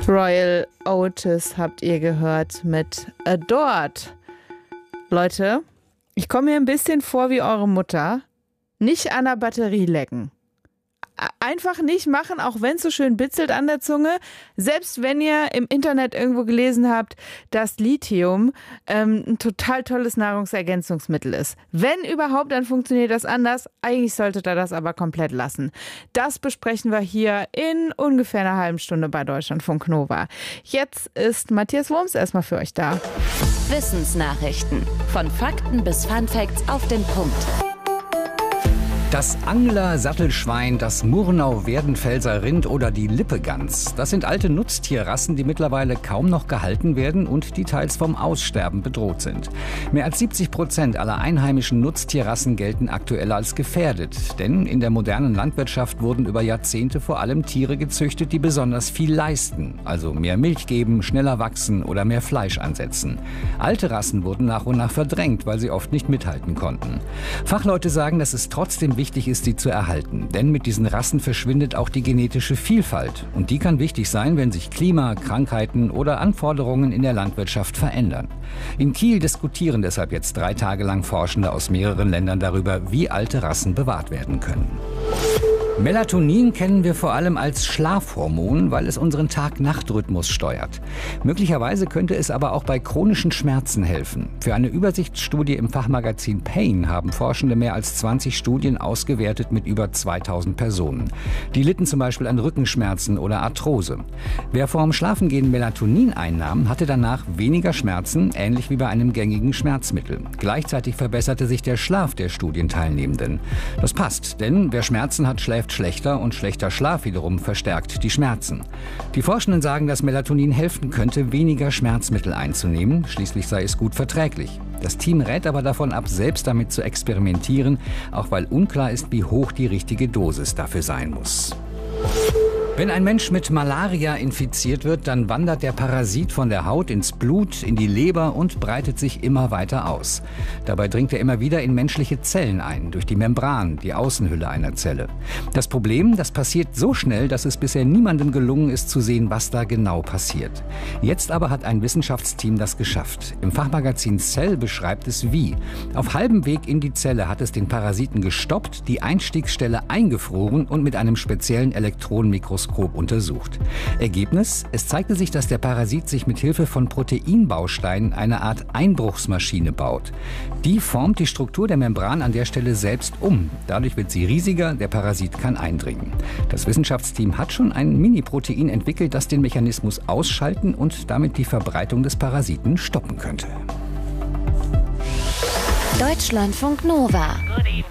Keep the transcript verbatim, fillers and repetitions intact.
Royal Otis habt ihr gehört mit Adored. Leute, ich komme mir ein bisschen vor wie eure Mutter. Nicht an der Batterie lecken. Einfach nicht machen, auch wenn es so schön bitzelt an der Zunge. Selbst wenn ihr im Internet irgendwo gelesen habt, dass Lithium ähm, ein total tolles Nahrungsergänzungsmittel ist. Wenn überhaupt, dann funktioniert das anders. Eigentlich solltet ihr das aber komplett lassen. Das besprechen wir hier in ungefähr einer halben Stunde bei Deutschlandfunk Nova. Jetzt ist Matthias Wurms erstmal für euch da. Wissensnachrichten. Von Fakten bis Funfacts auf den Punkt. Das Angler-Sattelschwein, das Murnau-Werdenfelser Rind oder die Lippegans. Das sind alte Nutztierrassen, die mittlerweile kaum noch gehalten werden und die teils vom Aussterben bedroht sind. Mehr als siebzig Prozent aller einheimischen Nutztierrassen gelten aktuell als gefährdet. Denn in der modernen Landwirtschaft wurden über Jahrzehnte vor allem Tiere gezüchtet, die besonders viel leisten. Also mehr Milch geben, schneller wachsen oder mehr Fleisch ansetzen. Alte Rassen wurden nach und nach verdrängt, weil sie oft nicht mithalten konnten. Fachleute sagen, dass es trotzdem wichtig ist, sie zu erhalten. Denn mit diesen Rassen verschwindet auch die genetische Vielfalt. Und die kann wichtig sein, wenn sich Klima, Krankheiten oder Anforderungen in der Landwirtschaft verändern. In Kiel diskutieren deshalb jetzt drei Tage lang Forschende aus mehreren Ländern darüber, wie alte Rassen bewahrt werden können. Melatonin kennen wir vor allem als Schlafhormon, weil es unseren Tag-Nacht-Rhythmus steuert. Möglicherweise könnte es aber auch bei chronischen Schmerzen helfen. Für eine Übersichtsstudie im Fachmagazin Pain haben Forschende mehr als zwanzig Studien ausgewertet mit über zweitausend Personen. Die litten zum Beispiel an Rückenschmerzen oder Arthrose. Wer vor dem Schlafengehen Melatonin einnahm, hatte danach weniger Schmerzen, ähnlich wie bei einem gängigen Schmerzmittel. Gleichzeitig verbesserte sich der Schlaf der Studienteilnehmenden. Das passt, denn wer Schmerzen hat, schläft schlechter und schlechter Schlaf wiederum verstärkt die Schmerzen. Die Forschenden sagen, dass Melatonin helfen könnte, weniger Schmerzmittel einzunehmen. Schließlich sei es gut verträglich. Das Team rät aber davon ab, selbst damit zu experimentieren, auch weil unklar ist, wie hoch die richtige Dosis dafür sein muss. Wenn ein Mensch mit Malaria infiziert wird, dann wandert der Parasit von der Haut ins Blut, in die Leber und breitet sich immer weiter aus. Dabei dringt er immer wieder in menschliche Zellen ein, durch die Membran, die Außenhülle einer Zelle. Das Problem, das passiert so schnell, dass es bisher niemandem gelungen ist zu sehen, was da genau passiert. Jetzt aber hat ein Wissenschaftsteam das geschafft. Im Fachmagazin Cell beschreibt es wie. Auf halbem Weg in die Zelle hat es den Parasiten gestoppt, die Einstiegsstelle eingefroren und mit einem speziellen Elektronenmikroskop untersucht. Ergebnis? Es zeigte sich, dass der Parasit sich mit Hilfe von Proteinbausteinen eine Art Einbruchsmaschine baut. Die formt die Struktur der Membran an der Stelle selbst um. Dadurch wird sie riesiger, der Parasit kann eindringen. Das Wissenschaftsteam hat schon ein Mini-Protein entwickelt, das den Mechanismus ausschalten und damit die Verbreitung des Parasiten stoppen könnte. Deutschlandfunk Nova.